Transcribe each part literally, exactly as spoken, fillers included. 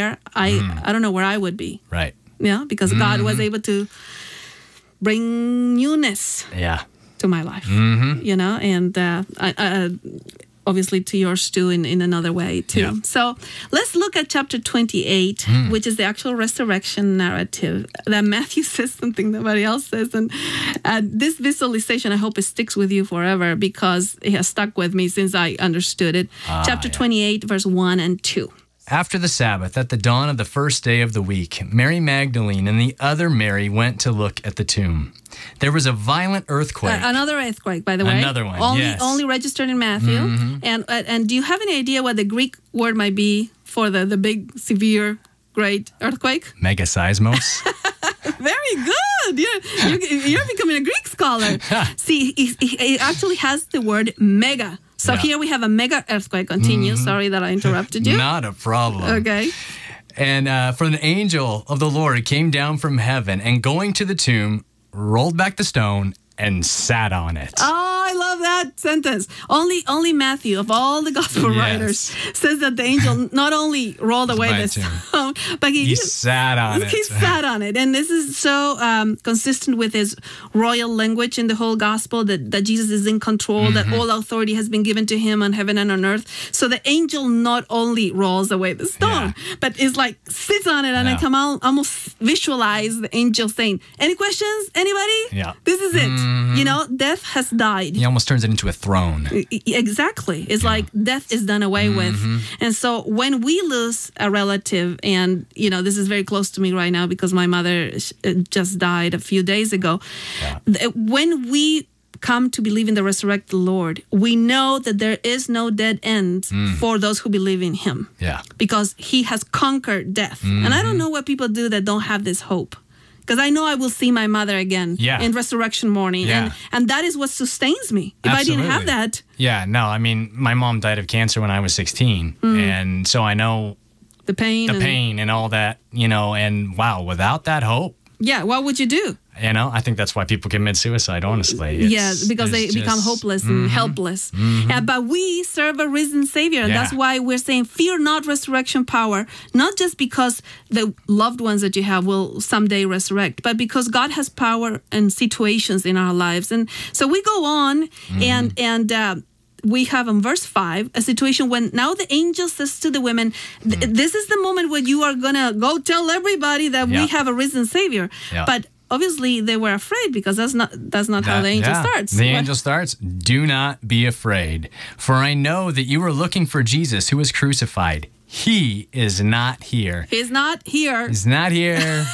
there, I, mm. I don't know where I would be. Right. Yeah, because mm-hmm. God was able to bring newness yeah. to my life, mm-hmm. you know, and uh, I, I, obviously to yours too in, in another way too. Yeah. So let's look at chapter twenty-eight, mm. which is the actual resurrection narrative that Matthew says something nobody else says. And uh, this visualization, I hope it sticks with you forever because it has stuck with me since I understood it. Ah, chapter yeah. twenty-eight, verse one and two. After the Sabbath, at the dawn of the first day of the week, Mary Magdalene and the other Mary went to look at the tomb. There was a violent earthquake. Uh, another earthquake, by the way. Another one, only, yes. Only registered in Matthew. Mm-hmm. And uh, and do you have any idea what the Greek word might be for the, the big, severe, great earthquake? Megaseismos. Very good. You're, you're, you're becoming a Greek scholar. See, it, it actually has the word mega. So yeah. here we have a mega earthquake. Continue. Mm-hmm. Sorry that I interrupted you. Not a problem. Okay. And uh, for an angel of the Lord came down from heaven and going to the tomb, rolled back the stone and sat on it. Oh, I love that sentence. Only only Matthew, of all the gospel yes. writers, says that the angel not only rolled away the stone, but he, he sat on he it. He sat on it. And this is so um, consistent with his royal language in the whole gospel, that, that Jesus is in control, mm-hmm. that all authority has been given to him on heaven and on earth. So the angel not only rolls away the stone, yeah. but is like sits on it. And yeah. I can almost visualize the angel saying, any questions? Anybody? Yeah. This is it. Mm-hmm. You know, death has died. He almost turns it into a throne. Exactly. It's yeah. like death is done away mm-hmm. with. And so when we lose a relative, and, you know, this is very close to me right now because my mother just died a few days ago. Yeah. When we come to believe in the resurrected Lord, we know that there is no dead end mm. for those who believe in him. Yeah. Because he has conquered death. Mm-hmm. And I don't know what people do that don't have this hope. Because I know I will see my mother again yeah. in resurrection morning. Yeah. And, and that is what sustains me. If Absolutely. I didn't have that. Yeah, no, I mean, my mom died of cancer when I was sixteen. Mm. And so I know the pain. The and, pain and all that, you know, and wow, without that hope. Yeah, what would you do? You know, I think that's why people commit suicide, honestly. It's, yeah, because they just, become hopeless mm-hmm, and helpless. Mm-hmm. Yeah, but we serve a risen Savior. And yeah. that's why we're saying, fear not resurrection power, not just because the loved ones that you have will someday resurrect, but because God has power and situations in our lives. And so we go on mm-hmm. and, and, uh, we have in verse five a situation when now the angel says to the women, th- mm. this is the moment where you are going to go tell everybody that yeah. we have a risen Savior. Yeah. But obviously they were afraid because that's not that's not that, how the angel yeah. starts. The what? angel starts, do not be afraid, for I know that you are looking for Jesus who was crucified. He is not here. He's not here. He's not here.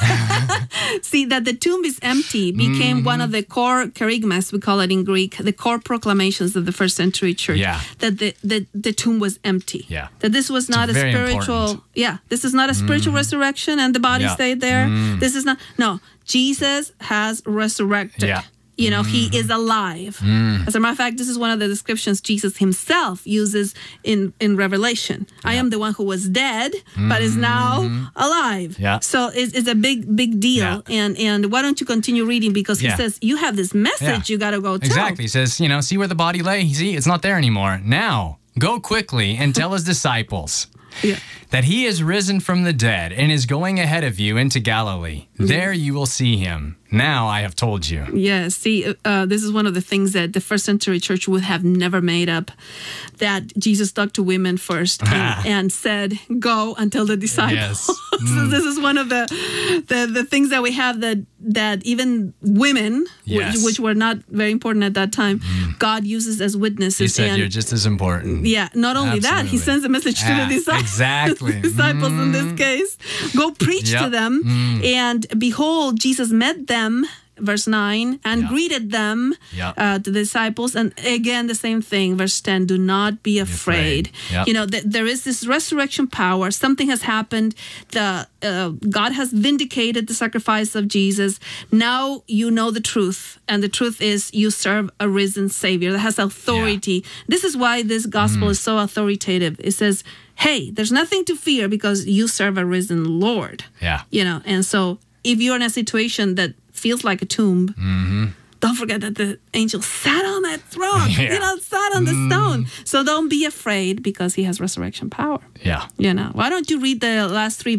See, that the tomb is empty became mm-hmm. one of the core kerygmas, we call it in Greek, the core proclamations of the first century church. Yeah. That the, the, the tomb was empty. Yeah. That this was not it's a spiritual, important. yeah, this is not a spiritual mm-hmm. resurrection and the body yeah. stayed there. Mm. This is not, no, Jesus has resurrected. Yeah. You know, mm-hmm. he is alive. Mm. As a matter of fact, this is one of the descriptions Jesus himself uses in, in Revelation. Yeah. I am the one who was dead, mm-hmm. but is now alive. Yeah. So it's, it's a big, big deal. Yeah. And and why don't you continue reading? Because yeah. he says, you have this message yeah. you got to go tell. Exactly. He says, you know, see where the body lay? See, it's not there anymore. Now, go quickly and tell his disciples. Yeah. That he is risen from the dead and is going ahead of you into Galilee. Mm-hmm. There you will see him. Now I have told you. Yeah, see, uh, this is one of the things that the first century church would have never made up. That Jesus talked to women first and, and said, go and tell the disciples. Yes. so mm. this is one of the, the the things that we have that that even women, yes. which, which were not very important at that time, mm. God uses as witnesses. He said and, you're just as important. Yeah, not only Absolutely. that, he sends a message yeah, to the disciples. Exactly. disciples mm. in this case. Go preach yep. to them. Mm. And behold, Jesus met them, verse nine, and yep. greeted them, yep. uh, the disciples. And again, the same thing, verse ten, do not be afraid. afraid. Yep. You know, th- there is this resurrection power. Something has happened. The uh, God has vindicated the sacrifice of Jesus. Now you know the truth. And the truth is you serve a risen Savior that has authority. Yeah. This is why this gospel mm. is so authoritative. It says, hey, there's nothing to fear because you serve a risen Lord. Yeah. You know, and so if you're in a situation that feels like a tomb, mm-hmm. don't forget that the angel sat on that throne, yeah. you know, sat on the mm. stone. So don't be afraid because he has resurrection power. Yeah. You know, why don't you read the last three